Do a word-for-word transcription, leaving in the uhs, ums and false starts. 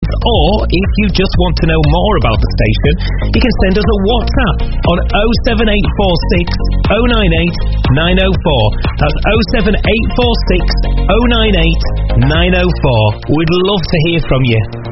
or if you just want to know more about the station, you can send us a WhatsApp on oh seven eight four six oh nine eight nine oh four. That's oh seven eight four six oh nine eight nine oh four. We'd love to hear from you.